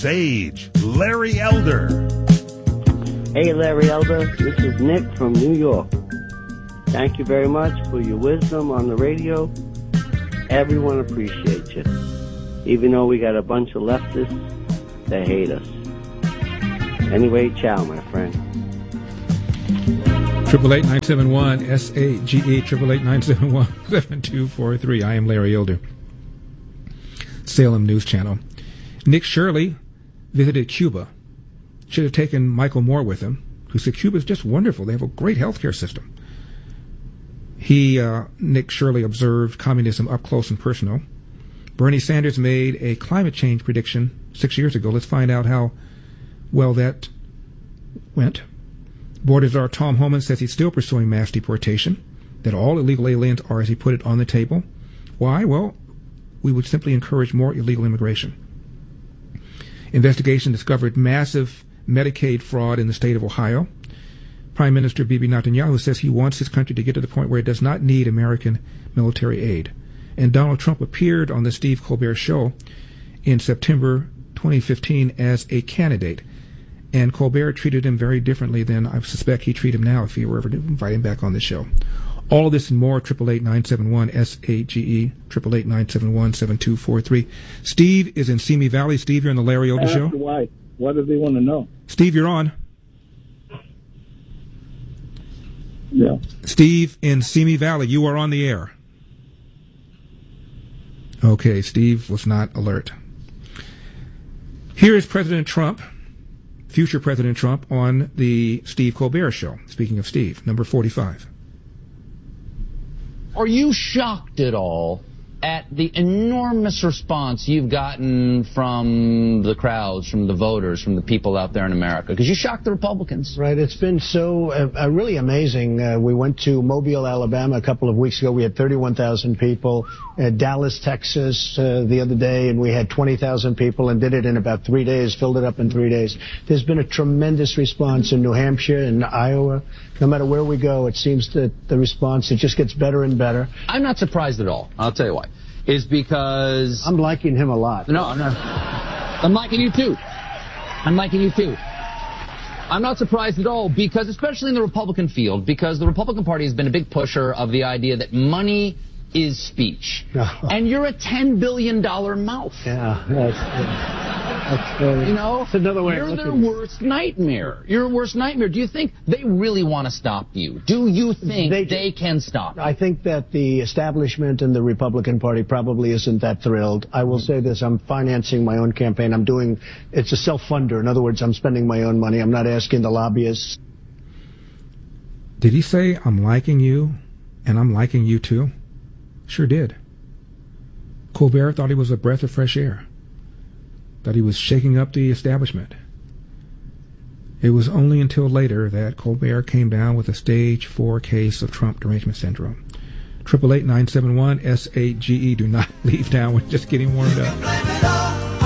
Sage, Larry Elder. Hey, Larry Elder, this is Nick from New York. Thank you very much for your wisdom on the radio. Everyone appreciates you, even though we got a bunch of leftists that hate us. Anyway, ciao, my friend. 888-971-SAGE, 888-971-7243. I am Larry Elder. Salem News Channel. Nick Shirley visited Cuba. Should have taken Michael Moore with him, who said Cuba is just wonderful. They have a great healthcare system. Nick Shirley, observed communism up close and personal. Bernie Sanders made a climate change prediction 6 years ago. Let's find out how well that went. Border Czar Tom Homan says he's still pursuing mass deportation, that all illegal aliens are, as he put it, on the table. Why? Well, we would simply encourage more illegal immigration. Investigation discovered massive Medicaid fraud in the state of Ohio. Prime Minister Bibi Netanyahu says he wants his country to get to the point where it does not need American military aid. And Donald Trump appeared on the Steve Colbert Show in September 2015 as a candidate. And Colbert treated him very differently than I suspect he'd treat him now if he were ever to invite him back on the show. All of this and more, 888-971-SAGE, 888-971-7243. Steve is in Simi Valley. Steve, you're on the Larry Elder Show. Why? What do they want to know? Steve, you're on. Yeah. Steve in Simi Valley, you are on the air. Okay, Steve was not alert. Here is President Trump, future President Trump, on the Steve Colbert Show. Speaking of Steve, number 45. Are you shocked at all at the enormous response you've gotten from the crowds, from the voters, from the people out there in America? Because you shocked the Republicans. Right. It's been so really amazing. We went to Mobile, Alabama a couple of weeks ago. We had 31,000 people. Dallas, Texas the other day, and we had 20,000 people and did it in about 3 days, filled it up in 3 days. There's been a tremendous response in New Hampshire and Iowa. No matter where we go, it seems that the response, it just gets better and better. I'm not surprised at all. I'll tell you why. Is because... I'm liking him a lot. No. I'm liking you too. I'm not surprised at all because, especially in the Republican field, because the Republican Party has been a big pusher of the idea that money is speech. And you're a $10 billion mouth. Yeah, that's you know, it's another way you're their worst nightmare. You're a worst nightmare. Do you think they really want to stop you? Do you think they can stop you? I think that the establishment in the Republican Party probably isn't that thrilled. I will say this, I'm financing my own campaign. It's a self-funder. In other words, I'm spending my own money. I'm not asking the lobbyists. Did he say, I'm liking you, and I'm liking you too? Sure did. Colbert thought he was a breath of fresh air, that he was shaking up the establishment. It was only until later that Colbert came down with a stage 4 case of Trump derangement syndrome. 888-971-SAGE. Do not leave now. We're just getting warmed up.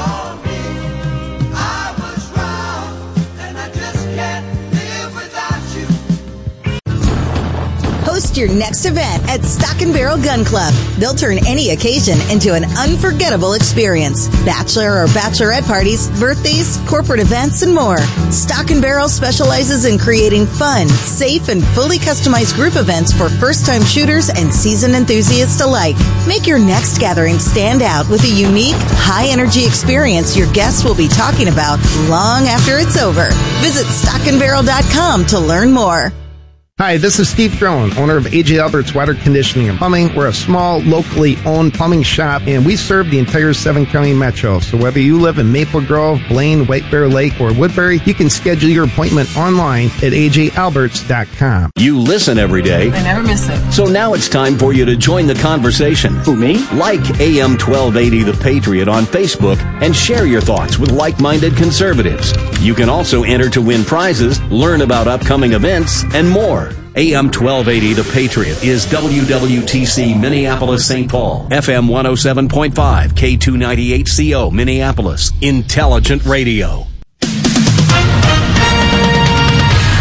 Host your next event at Stock and Barrel Gun Club. They'll turn any occasion into an unforgettable experience. Bachelor or bachelorette parties, birthdays, corporate events, and more. Stock and Barrel specializes in creating fun, safe, and fully customized group events for first-time shooters and seasoned enthusiasts alike. Make your next gathering stand out with a unique, high-energy experience your guests will be talking about long after it's over. Visit stockandbarrel.com to learn more. Hi, this is Steve Drone, owner of A.J. Albert's Water Conditioning and Plumbing. We're a small, locally owned plumbing shop, and we serve the entire 7-county metro. So whether you live in Maple Grove, Blaine, White Bear Lake, or Woodbury, you can schedule your appointment online at ajalberts.com. You listen every day. I never miss it. So now it's time for you to join the conversation. Who, me? Like AM 1280 The Patriot on Facebook and share your thoughts with like-minded conservatives. You can also enter to win prizes, learn about upcoming events, and more. AM 1280 The Patriot is WWTC Minneapolis St. Paul, FM 107.5, K298CO Minneapolis, Intelligent Radio.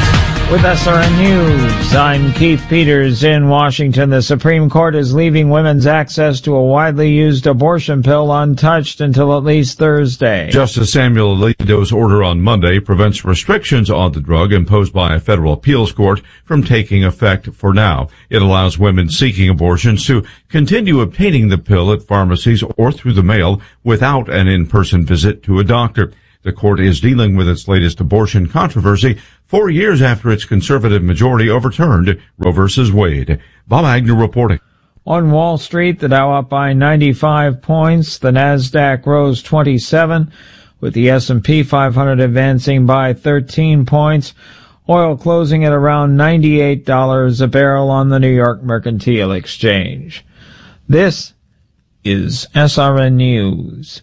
With SRN News, I'm Keith Peters in Washington. The Supreme Court is leaving women's access to a widely used abortion pill untouched until at least Thursday. Justice Samuel Alito's order on Monday prevents restrictions on the drug imposed by a federal appeals court from taking effect for now. It allows women seeking abortions to continue obtaining the pill at pharmacies or through the mail without an in-person visit to a doctor. The court is dealing with its latest abortion controversy 4 years after its conservative majority overturned Roe v. Wade. Bob Agnew reporting. On Wall Street, the Dow up by 95 points. The Nasdaq rose 27, with the S&P 500 advancing by 13 points. Oil closing at around $98 a barrel on the New York Mercantile Exchange. This is SRN News.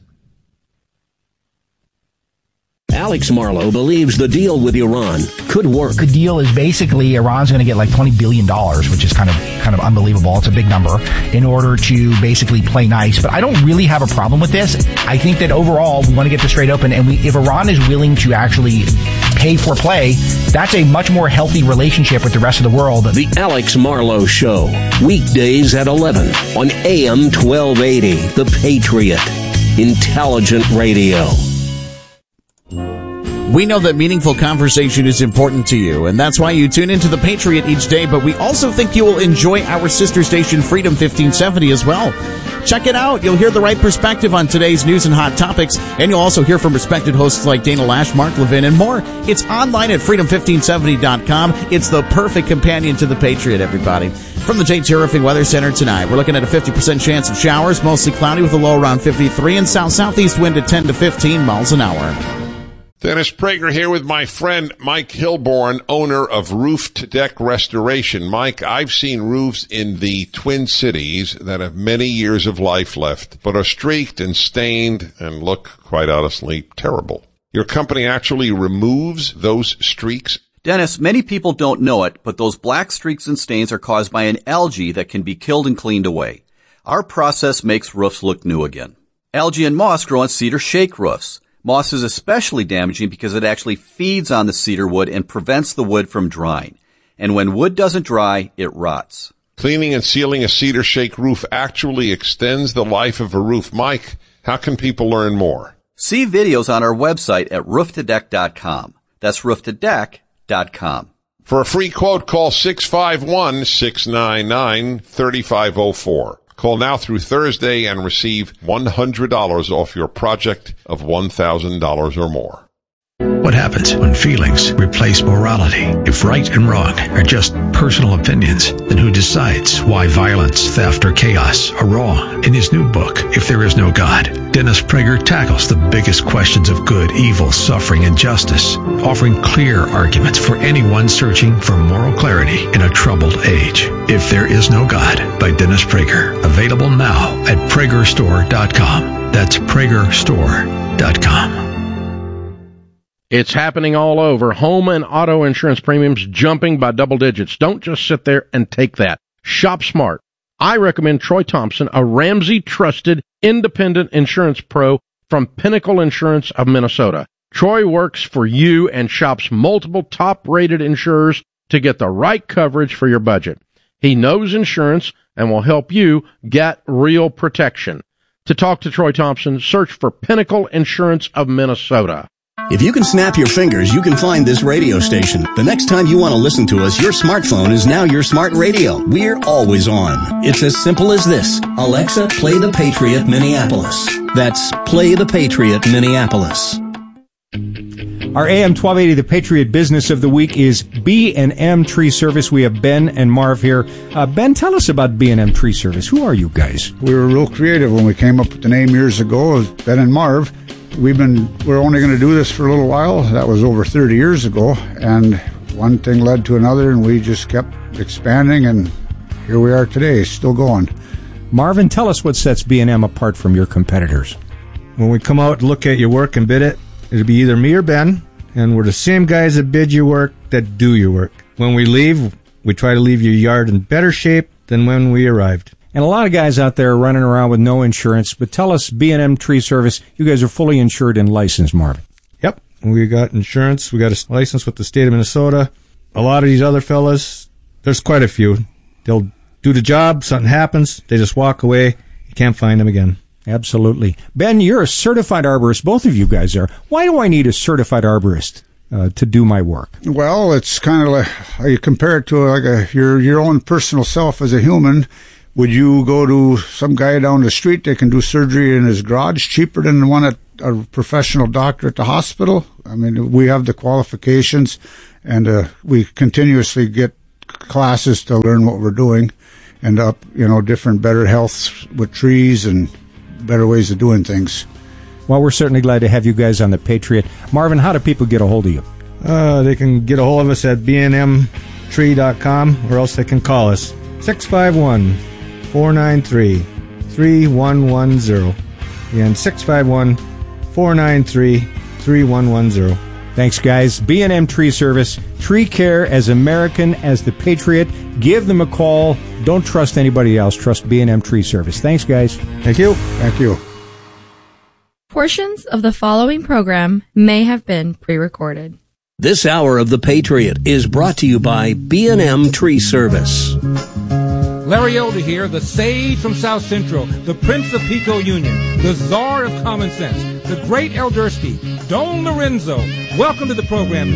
Alex Marlow believes the deal with Iran could work. The deal is basically Iran's going to get like $20 billion, which is kind of unbelievable. It's a big number in order to basically play nice. But I don't really have a problem with this. I think that overall we want to get this straight open. And if Iran is willing to actually pay for play, that's a much more healthy relationship with the rest of the world. The Alex Marlow Show, weekdays at 11 on AM 1280, The Patriot. Intelligent radio. We know that meaningful conversation is important to you, and that's why you tune into The Patriot each day, but we also think you will enjoy our sister station, Freedom 1570, as well. Check it out. You'll hear the right perspective on today's news and hot topics, and you'll also hear from respected hosts like Dana Lash, Mark Levin, and more. It's online at freedom1570.com. It's the perfect companion to The Patriot, everybody. From the JT Roofing Weather Center tonight, we're looking at a 50% chance of showers, mostly cloudy with a low around 53, and south-southeast wind at 10 to 15 miles an hour. Dennis Prager here with my friend Mike Hilborn, owner of Roof to Deck Restoration. Mike, I've seen roofs in the Twin Cities that have many years of life left, but are streaked and stained and look, quite honestly, terrible. Your company actually removes those streaks? Dennis, many people don't know it, but those black streaks and stains are caused by an algae that can be killed and cleaned away. Our process makes roofs look new again. Algae and moss grow on cedar shake roofs. Moss is especially damaging because it actually feeds on the cedar wood and prevents the wood from drying. And when wood doesn't dry, it rots. Cleaning and sealing a cedar shake roof actually extends the life of a roof. Mike, how can people learn more? See videos on our website at rooftodeck.com. That's rooftodeck.com. For a free quote, call 651-699-3504. Call now through Thursday and receive $100 off your project of $1,000 or more. What happens when feelings replace morality? If right and wrong are just personal opinions, then who decides why violence, theft, or chaos are wrong? In his new book, If There Is No God, Dennis Prager tackles the biggest questions of good, evil, suffering, and justice, offering clear arguments for anyone searching for moral clarity in a troubled age. If There Is No God by Dennis Prager. Available now at PragerStore.com. That's PragerStore.com. It's happening all over. Home and auto insurance premiums jumping by double digits. Don't just sit there and take that. Shop smart. I recommend Troy Thompson, a Ramsey-trusted independent insurance pro from Pinnacle Insurance of Minnesota. Troy works for you and shops multiple top-rated insurers to get the right coverage for your budget. He knows insurance and will help you get real protection. To talk to Troy Thompson, search for Pinnacle Insurance of Minnesota. If you can snap your fingers, you can find this radio station. The next time you want to listen to us, your smartphone is now your smart radio. We're always on. It's as simple as this. Alexa, play the Patriot Minneapolis. That's Play the Patriot Minneapolis. Our AM 1280, the Patriot Business of the Week, is B&M Tree Service. We have Ben and Marv here. Ben, tell us about B&M Tree Service. Who are you guys? We were real creative when we came up with the name years ago as Ben and Marv. We're only going to do this for a little while. That was over 30 years ago, and one thing led to another, and we just kept expanding, and here we are today, still going. Marvin, tell us what sets B&M apart from your competitors. When we come out and look at your work and bid it, it'll be either me or Ben, and we're the same guys that bid your work that do your work. When we leave, we try to leave your yard in better shape than when we arrived. And a lot of guys out there are running around with no insurance, but tell us, B&M Tree Service, you guys are fully insured and licensed, Marvin. Yep. We got insurance. We got a license with the state of Minnesota. a lot of these other fellas, there's quite a few. They'll do the job, something happens, they just walk away, you can't find them again. Absolutely. Ben, you're a certified arborist. Both of you guys are. Why do I need a certified arborist to do my work? Well, it's kind of like you compare it to like your own personal self as a human. Would you go to some guy down the street that can do surgery in his garage cheaper than one at a professional doctor at the hospital? I mean, we have the qualifications, and we continuously get classes to learn what we're doing, and different, better health with trees and better ways of doing things. Well, we're certainly glad to have you guys on the Patriot. Marvin, how do people get a hold of you? They can get a hold of us at bnmtree.com, or else they can call us 651-493-3110. Again, 651-493-3110. Thanks, guys. B&M Tree Service, tree care as American as the Patriot. Give them a call. Don't trust anybody else. Trust B&M Tree Service. Thanks, guys. Thank you. Thank you. Portions of the following program may have been pre-recorded. This hour of The Patriot is brought to you by B&M Tree Service. Larry Elder here, the sage from South Central, the Prince of Pico Union, the czar of common sense, the great Eldersky, Don Lorenzo. Welcome to the program.